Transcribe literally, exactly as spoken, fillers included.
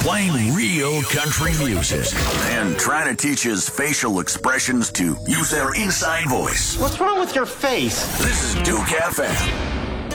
playing real country music and trying to teach his facial expressions to use their inside voice. What's wrong with your face? This is Duke F M.